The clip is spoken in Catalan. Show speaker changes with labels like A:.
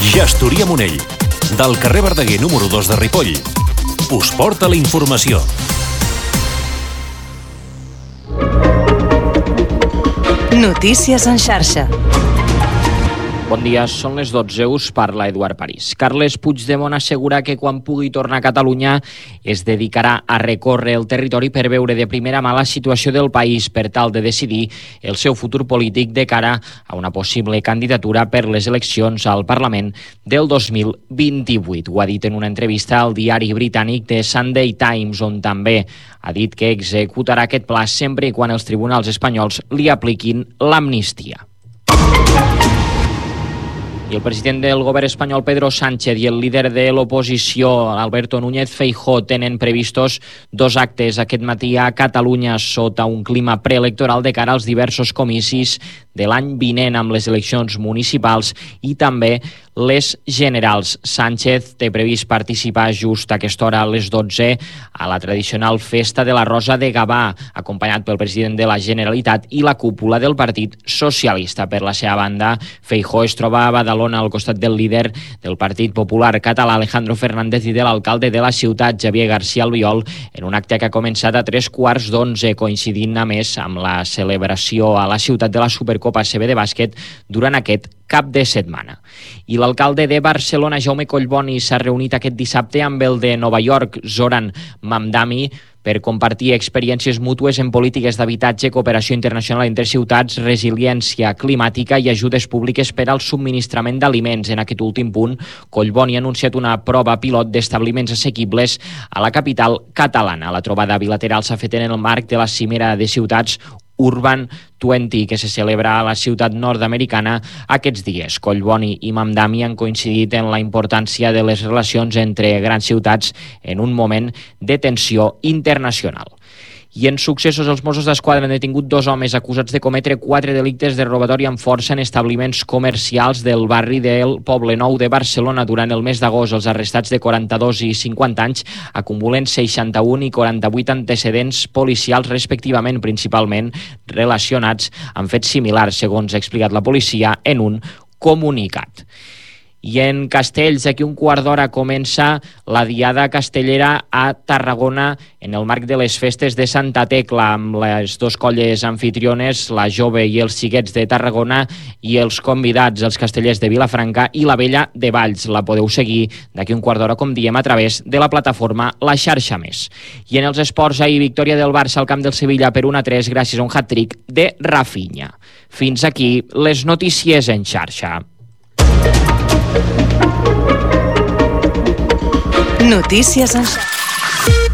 A: Gestoria Monell, del carrer Verdaguer número 2 de Ripoll, us porta la informació.
B: Notícies en xarxa.
C: Bon dia, són les 12, us parla Eduard París. Carles Puigdemont assegura que quan pugui tornar a Catalunya es dedicarà a recórrer el territori per veure de primera mà la situació del país per tal de decidir el seu futur polític de cara a una possible candidatura per les eleccions al Parlament del 2028. Ho ha dit en una entrevista al diari britànic The Sunday Times, on també ha dit que executarà aquest pla sempre i quan els tribunals espanyols li apliquin l'amnistia. I el president del govern espanyol, Pedro Sánchez, i el líder de l'oposició, Alberto Núñez Feijóo, tenen previstos dos actes aquest matí a Catalunya sota un clima preelectoral de cara als diversos comicis de l'any vinent amb les eleccions municipals i també les generals. Sánchez té previst participar just a aquesta hora a les 12 a la tradicional Festa de la Rosa de Gavà, acompanyat pel president de la Generalitat i la cúpula del Partit Socialista. Per la seva banda, Feijóo es troba a Badalona al costat del líder del Partit Popular català, Alejandro Fernández, i de l'alcalde de la ciutat, Xavier García Albiol, en un acte que ha començat a 11:15, coincidint a més amb la celebració a la ciutat de la Supercopa CB de bàsquet durant aquest cap de setmana. I l'alcalde de Barcelona, Jaume Collboni, s'ha reunit aquest dissabte amb el de Nova York, Zoran Mamdani, per compartir experiències mútues en polítiques d'habitatge, cooperació internacional entre ciutats, resiliència climàtica i ajudes públiques per al subministrament d'aliments. En aquest últim punt, Collboni ha anunciat una prova pilot d'establiments assequibles a la capital catalana. La trobada bilateral s'ha fet en el marc de la cimera de ciutats Urban 20, que se celebra a la ciutat nord-americana aquests dies. Collboni i Mamdani han coincidit en la importància de les relacions entre grans ciutats en un moment de tensió internacional. I en successos, els Mossos d'Esquadra han detingut 2 homes acusats de cometre 4 delictes de robatori amb força en establiments comercials del barri del Poblenou de Barcelona. Durant el mes d'agost, els arrestats de 42 i 50 anys acumulen 61 i 48 antecedents policials respectivament, principalment relacionats amb fets similars, segons ha explicat la policia en un comunicat. I en Castells, d'aquí un quart d'hora comença la Diada Castellera a Tarragona en el marc de les festes de Santa Tecla, amb les 2 colles anfitriones, la Jove i els Xiquets de Tarragona, i els convidats, els castellers de Vilafranca i la Vella de Valls. La podeu seguir d'aquí un quart d'hora, com diem, a través de la plataforma La Xarxa Més. I en els esports, ahir victòria del Barça al camp del Sevilla per 1-3 gràcies a un hat-trick de Rafinha. Fins aquí les notícies en xarxa.
B: Notícies en xarxa.